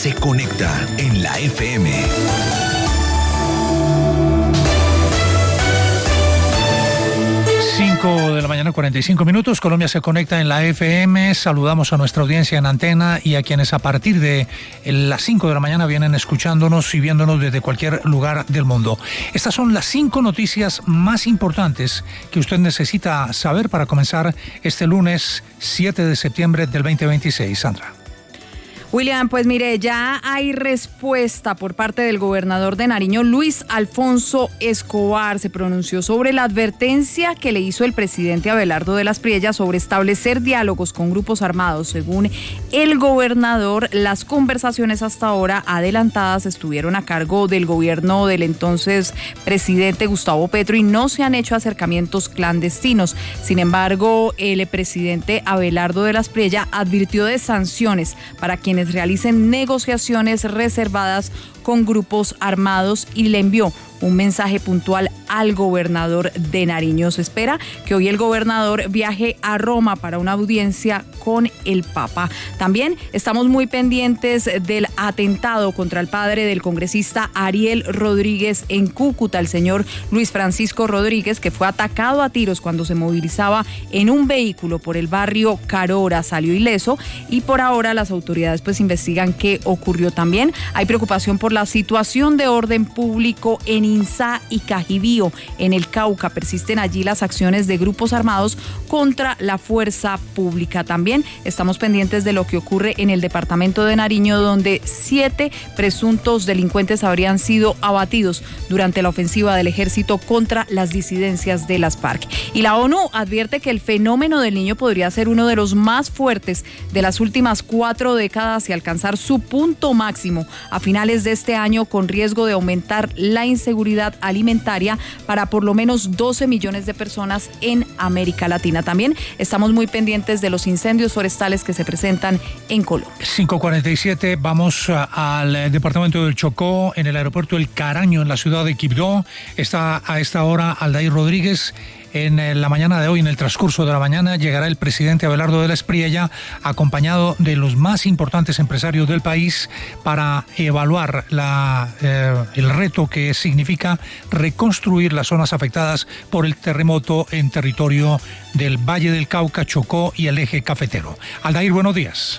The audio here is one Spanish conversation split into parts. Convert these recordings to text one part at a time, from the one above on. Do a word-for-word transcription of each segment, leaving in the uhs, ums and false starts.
se conecta en la F M. cinco de la mañana, cuarenta y cinco minutos. Colombia se conecta en la F M. Saludamos a nuestra audiencia en antena y a quienes a partir de las cinco de la mañana vienen escuchándonos y viéndonos desde cualquier lugar del mundo. Estas son las cinco noticias más importantes que usted necesita saber para comenzar este lunes siete de septiembre del veinte veintiséis. Sandra. William, pues mire, ya hay respuesta por parte del gobernador de Nariño, Luis Alfonso Escobar. Se pronunció sobre la advertencia que le hizo el presidente Abelardo de las Priellas sobre establecer diálogos con grupos armados. Según el gobernador, las conversaciones hasta ahora adelantadas estuvieron a cargo del gobierno del entonces presidente Gustavo Petro y no se han hecho acercamientos clandestinos. Sin embargo, el presidente Abelardo de las Priellas advirtió de sanciones para quienes realicen negociaciones reservadas con grupos armados y le envió un mensaje puntual al gobernador de Nariño. Se espera que hoy el gobernador viaje a Roma para una audiencia con el Papa. También estamos muy pendientes del atentado contra el padre del congresista Ariel Rodríguez en Cúcuta, el señor Luis Francisco Rodríguez, que fue atacado a tiros cuando se movilizaba en un vehículo por el barrio Carora. Salió ileso y por ahora las autoridades pues investigan qué ocurrió. También hay preocupación por la situación de orden público en Insá y Cajibío, en el Cauca. Persisten allí las acciones de grupos armados contra la fuerza pública. También estamos pendientes de lo que ocurre en el departamento de Nariño, donde siete presuntos delincuentes habrían sido abatidos durante la ofensiva del ejército contra las disidencias de las FARC. Y la ONU advierte que el fenómeno del Niño podría ser uno de los más fuertes de las últimas cuatro décadas y alcanzar su punto máximo a finales de este año, con riesgo de aumentar la inseguridad alimentaria para por lo menos doce millones de personas en América Latina. También estamos muy pendientes de los incendios forestales que se presentan en Colombia. cinco cuarenta y siete, vamos al departamento del Chocó, en el aeropuerto El Caraño, en la ciudad de Quibdó. Está a esta hora Aldair Rodríguez. En la mañana de hoy, en el transcurso de la mañana, llegará el presidente Abelardo de las Priellas, acompañado de los más importantes empresarios del país, para evaluar la, eh, el reto que significa reconstruir las zonas afectadas por el terremoto en territorio del Valle del Cauca, Chocó y el eje cafetero. Aldair, buenos días.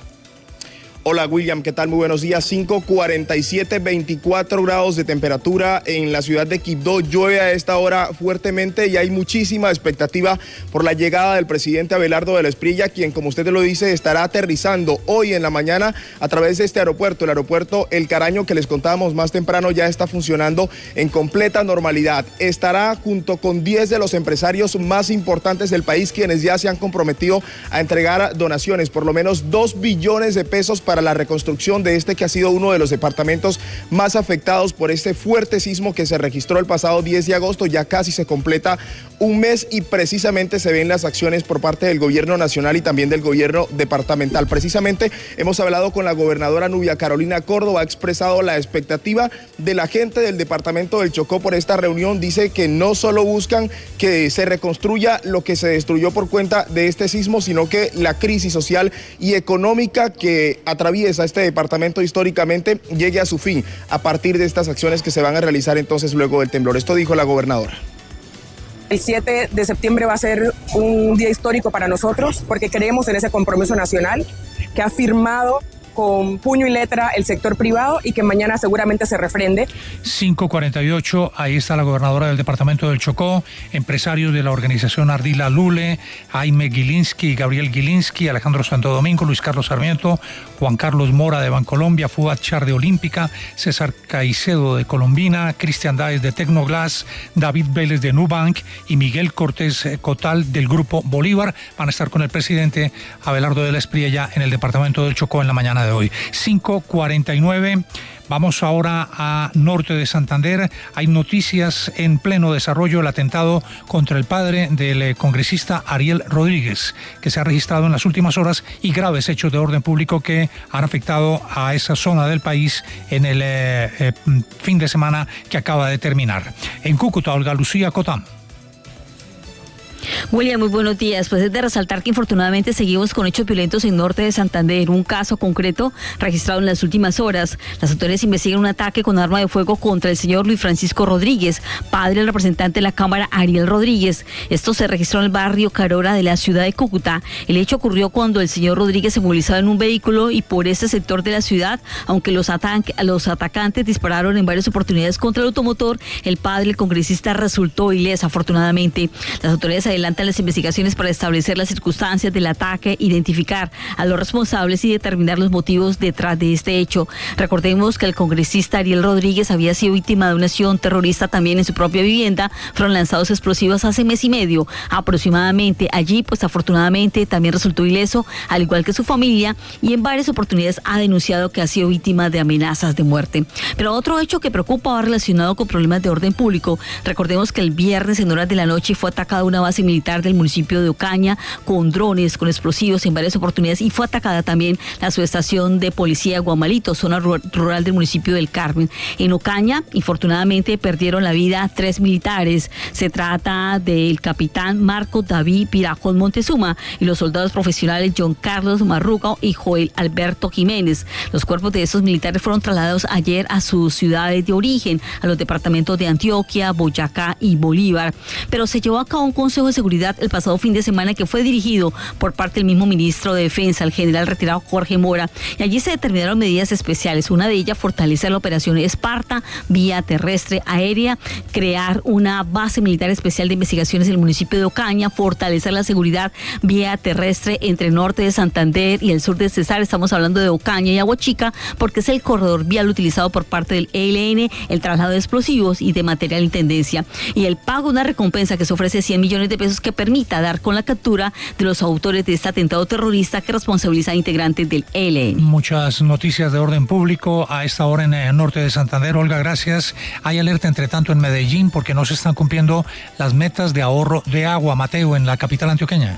Hola William, ¿qué tal? Muy buenos días. cinco cuarenta y siete, veinticuatro grados de temperatura en la ciudad de Quibdó. Llueve a esta hora fuertemente y hay muchísima expectativa por la llegada del presidente Abelardo de las Priellas, quien, como usted lo dice, estará aterrizando hoy en la mañana a través de este aeropuerto. El aeropuerto El Caraño, que les contábamos más temprano, ya está funcionando en completa normalidad. Estará junto con diez de los empresarios más importantes del país, quienes ya se han comprometido a entregar donaciones, por lo menos dos billones de pesos para para la reconstrucción de este que ha sido uno de los departamentos más afectados por este fuerte sismo que se registró el pasado diez de agosto. Ya casi se completa un mes y precisamente se ven las acciones por parte del gobierno nacional y también del gobierno departamental. Precisamente hemos hablado con la gobernadora Nubia Carolina Córdoba, ha expresado la expectativa de la gente del departamento del Chocó por esta reunión. Dice que no solo buscan que se reconstruya lo que se destruyó por cuenta de este sismo, sino que la crisis social y económica que a atraviesa este departamento históricamente llegue a su fin a partir de estas acciones que se van a realizar entonces luego del temblor. Esto dijo la gobernadora. El siete de septiembre va a ser un día histórico para nosotros porque creemos en ese compromiso nacional que ha firmado con puño y letra el sector privado y que mañana seguramente se refrende. cinco cuarenta y ocho, ahí está la gobernadora del departamento del Chocó, empresarios de la organización Ardila Lule, Jaime Gilinski, Gabriel Gilinski, Alejandro Santo Domingo, Luis Carlos Sarmiento, Juan Carlos Mora de Bancolombia, Fuad Char de Olímpica, César Caicedo de Colombina, Cristian Dáez de Tecnoglass, David Vélez de Nubank y Miguel Cortés Cotal del Grupo Bolívar van a estar con el presidente Abelardo de las Priellas en el departamento del Chocó en la mañana de hoy. cinco cuarenta y nueve. Vamos ahora a norte de Santander. Hay noticias en pleno desarrollo: el atentado contra el padre del congresista Ariel Rodríguez, que se ha registrado en las últimas horas, y graves hechos de orden público que han afectado a esa zona del país en el eh, eh, fin de semana que acaba de terminar. En Cúcuta, Olga Lucía Cotán. William, muy buenos días. Pues es de resaltar que infortunadamente seguimos con hechos violentos en norte de Santander. Un caso concreto registrado en las últimas horas. Las autoridades investigan un ataque con arma de fuego contra el señor Luis Francisco Rodríguez, padre del representante de la Cámara Ariel Rodríguez. Esto se registró en el barrio Carora de la ciudad de Cúcuta. El hecho ocurrió cuando el señor Rodríguez se movilizaba en un vehículo y por ese sector de la ciudad, aunque los, atan- los atacantes dispararon en varias oportunidades contra el automotor, el padre del congresista resultó ileso, afortunadamente. Las autoridades adelantan las investigaciones para establecer las circunstancias del ataque, identificar a los responsables y determinar los motivos detrás de este hecho. Recordemos que el congresista Ariel Rodríguez había sido víctima de una acción terrorista también en su propia vivienda. Fueron lanzados explosivos hace mes y medio aproximadamente. Allí, pues afortunadamente, también resultó ileso, al igual que su familia, y en varias oportunidades ha denunciado que ha sido víctima de amenazas de muerte. Pero otro hecho que preocupa va relacionado con problemas de orden público. Recordemos que el viernes en horas de la noche fue atacada una base militar del municipio de Ocaña con drones, con explosivos en varias oportunidades, y fue atacada también la subestación de policía de Guamalito, zona rural del municipio del Carmen. En Ocaña, infortunadamente, perdieron la vida tres militares. Se trata del capitán Marco David Pirajón Montezuma y los soldados profesionales John Carlos Marruga y Joel Alberto Jiménez. Los cuerpos de estos militares fueron trasladados ayer a sus ciudades de origen, a los departamentos de Antioquia, Boyacá y Bolívar. Pero se llevó a cabo un consejo de seguridad el pasado fin de semana que fue dirigido por parte del mismo ministro de Defensa, el general retirado Jorge Mora, y allí se determinaron medidas especiales. Una de ellas, fortalecer la operación Esparta, vía terrestre, aérea, crear una base militar especial de investigaciones en el municipio de Ocaña, fortalecer la seguridad vía terrestre entre el norte de Santander y el sur de Cesar. Estamos hablando de Ocaña y Agua Chica, porque es el corredor vial utilizado por parte del E L N, el traslado de explosivos y de material en tendencia, y el pago de una recompensa que se ofrece cien millones de pesos que permita dar con la captura de los autores de este atentado terrorista que responsabiliza a integrantes del E L N. Muchas noticias de orden público a esta hora en el norte de Santander. Olga, gracias. Hay alerta entre tanto en Medellín porque no se están cumpliendo las metas de ahorro de agua. Mateo, en la capital antioqueña.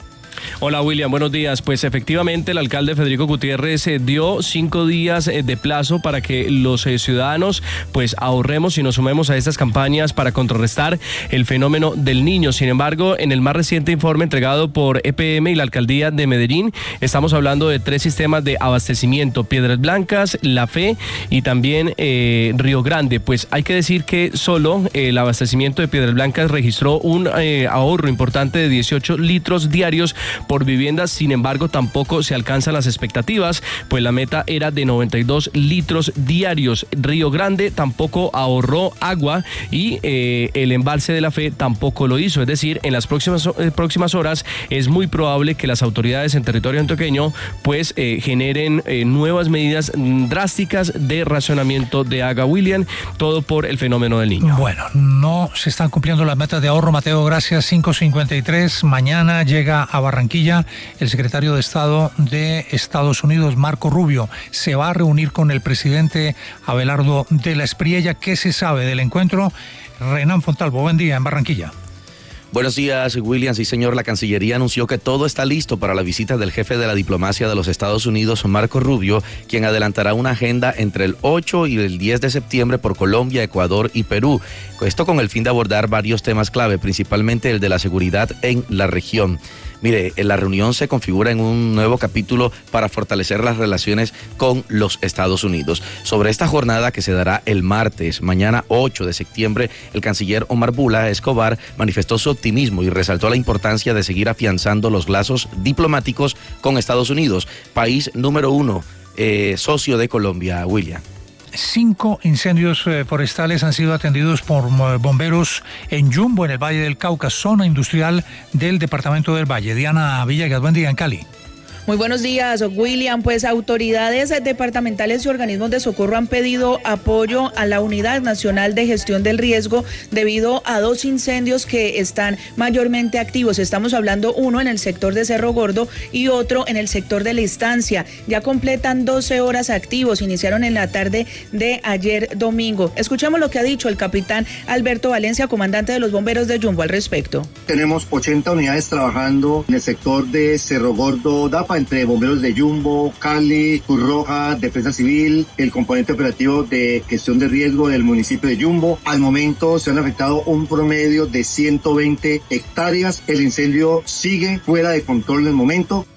Hola William, buenos días. Pues efectivamente el alcalde Federico Gutiérrez eh, dio cinco días eh, de plazo para que los eh, ciudadanos pues ahorremos y nos sumemos a estas campañas para contrarrestar el fenómeno del Niño. Sin embargo, en el más reciente informe entregado por E P M y la alcaldía de Medellín, estamos hablando de tres sistemas de abastecimiento: Piedras Blancas, La Fe y también eh, Río Grande. Pues hay que decir que solo eh, el abastecimiento de Piedras Blancas registró un eh, ahorro importante de dieciocho litros diarios por vivienda. Sin embargo, tampoco se alcanzan las expectativas, pues la meta era de noventa y dos litros diarios. Río Grande tampoco ahorró agua y eh, el embalse de La Fe tampoco lo hizo. Es decir, en las próximas, eh, próximas horas es muy probable que las autoridades en territorio antioqueño pues eh, generen eh, nuevas medidas drásticas de racionamiento de agua, William, todo por el fenómeno del Niño. Bueno, no se están cumpliendo las metas de ahorro, Mateo, gracias. Cinco cincuenta y tres, mañana llega a Barranquilla el secretario de Estado de Estados Unidos, Marco Rubio. Se va a reunir con el presidente Abelardo de la Espriella. ¿Qué se sabe del encuentro? Renan Fontalvo, buen día en Barranquilla. Buenos días, William. Sí, señor, la Cancillería anunció que todo está listo para la visita del jefe de la diplomacia de los Estados Unidos, Marco Rubio, quien adelantará una agenda entre el ocho y el diez de septiembre por Colombia, Ecuador y Perú. Esto con el fin de abordar varios temas clave, principalmente el de la seguridad en la región. Mire, la reunión se configura en un nuevo capítulo para fortalecer las relaciones con los Estados Unidos. Sobre esta jornada que se dará el martes, mañana ocho de septiembre, el canciller Omar Bula Escobar manifestó su optimismo y resaltó la importancia de seguir afianzando los lazos diplomáticos con Estados Unidos, país número uno, eh, socio de Colombia, William. Cinco incendios eh, forestales han sido atendidos por eh, bomberos en Yumbo, en el Valle del Cauca, zona industrial del departamento del Valle. Diana Villegas, buen día en Cali. Muy buenos días, William. Pues autoridades departamentales y organismos de socorro han pedido apoyo a la Unidad Nacional de Gestión del Riesgo debido a dos incendios que están mayormente activos. Estamos hablando uno en el sector de Cerro Gordo y otro en el sector de La Estancia. Ya completan doce horas activos, iniciaron en la tarde de ayer domingo. Escuchamos lo que ha dicho el capitán Alberto Valencia, comandante de los bomberos de Yumbo al respecto. Tenemos ochenta unidades trabajando en el sector de Cerro Gordo, Dapa, entre bomberos de Yumbo, Cali, Cruz Roja, Defensa Civil, el componente operativo de gestión de riesgo del municipio de Yumbo. Al momento se han afectado un promedio de ciento veinte hectáreas. El incendio sigue fuera de control en el momento.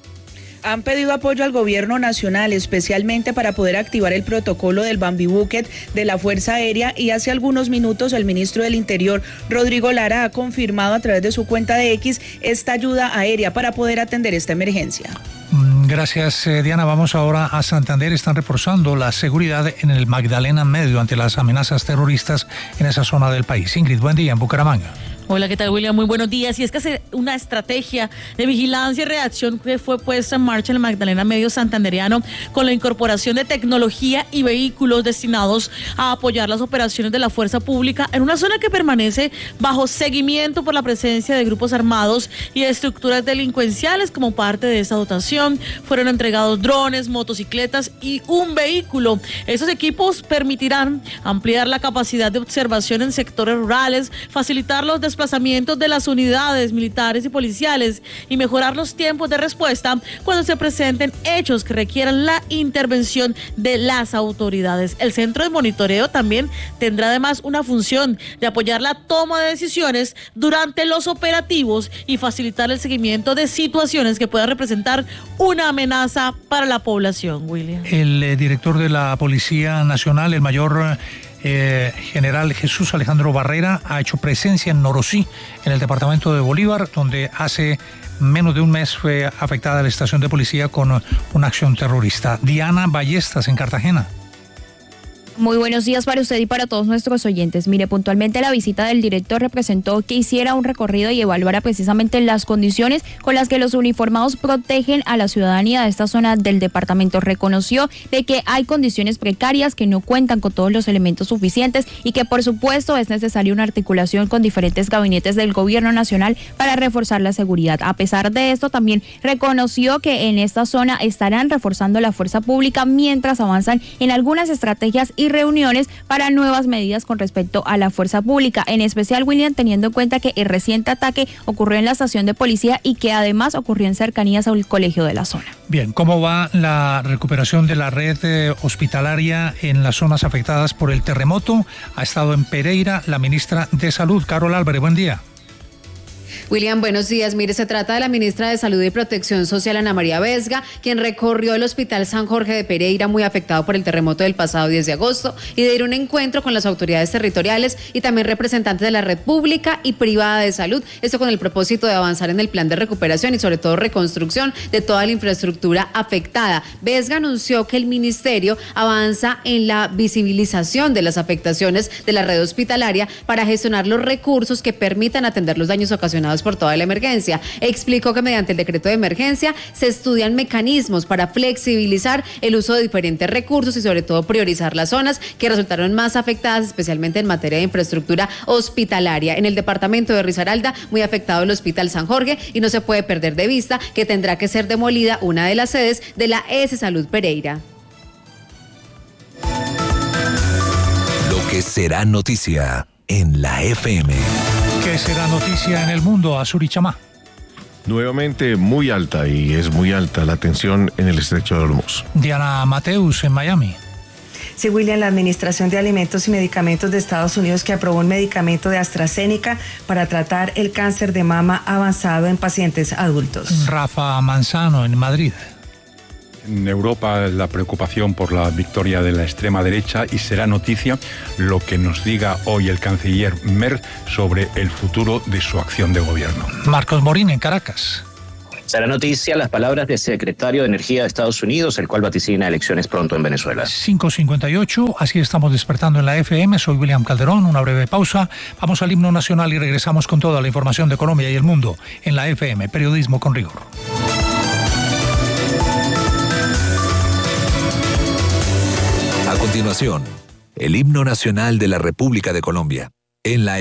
Han pedido apoyo al gobierno nacional, especialmente para poder activar el protocolo del Bambi Bucket de la Fuerza Aérea, y hace algunos minutos el ministro del Interior, Rodrigo Lara, ha confirmado a través de su cuenta de X esta ayuda aérea para poder atender esta emergencia. Gracias, Diana. Vamos ahora a Santander. Están reforzando la seguridad en el Magdalena Medio ante las amenazas terroristas en esa zona del país. Ingrid, buen día en Bucaramanga. Hola, ¿qué tal, William? Muy buenos días. Y es que hace una estrategia de vigilancia y reacción que fue puesta en marcha en el Magdalena Medio santandereano con la incorporación de tecnología y vehículos destinados a apoyar las operaciones de la fuerza pública en una zona que permanece bajo seguimiento por la presencia de grupos armados y de estructuras delincuenciales. Como parte de esa dotación fueron entregados drones, motocicletas y un vehículo. Esos equipos permitirán ampliar la capacidad de observación en sectores rurales, facilitar los desplazamientos desplazamientos de las unidades militares y policiales y mejorar los tiempos de respuesta cuando se presenten hechos que requieran la intervención de las autoridades. El centro de monitoreo también tendrá además una función de apoyar la toma de decisiones durante los operativos y facilitar el seguimiento de situaciones que puedan representar una amenaza para la población. William. El eh, director de la Policía Nacional, el mayor Eh, general Jesús Alejandro Barrera, ha hecho presencia en Norosí, en el departamento de Bolívar, donde hace menos de un mes fue afectada la estación de policía con una acción terrorista. Diana Ballestas en Cartagena. Muy buenos días para usted y para todos nuestros oyentes. Mire, puntualmente la visita del director representó que hiciera un recorrido y evaluara precisamente las condiciones con las que los uniformados protegen a la ciudadanía de esta zona del departamento. Reconoció de que hay condiciones precarias, que no cuentan con todos los elementos suficientes y que por supuesto es necesaria una articulación con diferentes gabinetes del gobierno nacional para reforzar la seguridad. A pesar de esto, también reconoció que en esta zona estarán reforzando la fuerza pública mientras avanzan en algunas estrategias y reuniones para nuevas medidas con respecto a la fuerza pública, en especial, William, teniendo en cuenta que el reciente ataque ocurrió en la estación de policía y que además ocurrió en cercanías al colegio de la zona. Bien, ¿cómo va la recuperación de la red eh, hospitalaria en las zonas afectadas por el terremoto? Ha estado en Pereira la ministra de Salud, Carol Álvarez. Buen día. William, buenos días. Mire, se trata de la ministra de Salud y Protección Social, Ana María Vesga, quien recorrió el Hospital San Jorge de Pereira, muy afectado por el terremoto del pasado diez de agosto, y de ir a un encuentro con las autoridades territoriales y también representantes de la red pública y privada de salud. Esto con el propósito de avanzar en el plan de recuperación y sobre todo reconstrucción de toda la infraestructura afectada. Vesga anunció que el ministerio avanza en la visibilización de las afectaciones de la red hospitalaria para gestionar los recursos que permitan atender los daños ocasionados por toda la emergencia. Explicó que mediante el decreto de emergencia se estudian mecanismos para flexibilizar el uso de diferentes recursos y sobre todo priorizar las zonas que resultaron más afectadas, especialmente en materia de infraestructura hospitalaria. En el departamento de Risaralda, muy afectado el Hospital San Jorge, y no se puede perder de vista que tendrá que ser demolida una de las sedes de la E S Salud Pereira. Lo que será noticia en la F M. ¿Qué será noticia en el mundo? Azuri Chamá. Nuevamente muy alta, y es muy alta la tensión en el estrecho de Hormuz. Diana Mateus en Miami. Sí, William, la Administración de Alimentos y Medicamentos de Estados Unidos, que aprobó un medicamento de AstraZeneca para tratar el cáncer de mama avanzado en pacientes adultos. Rafa Manzano en Madrid. En Europa, la preocupación por la victoria de la extrema derecha, y será noticia lo que nos diga hoy el canciller Merz sobre el futuro de su acción de gobierno. Marcos Morín en Caracas. Será noticia las palabras del secretario de Energía de Estados Unidos, el cual vaticina elecciones pronto en Venezuela. cinco cincuenta y ocho, así estamos despertando en la F M. Soy William Calderón, una breve pausa. Vamos al himno nacional y regresamos con toda la información de Colombia y el mundo en la F M, periodismo con rigor. A continuación, el himno nacional de la República de Colombia, en la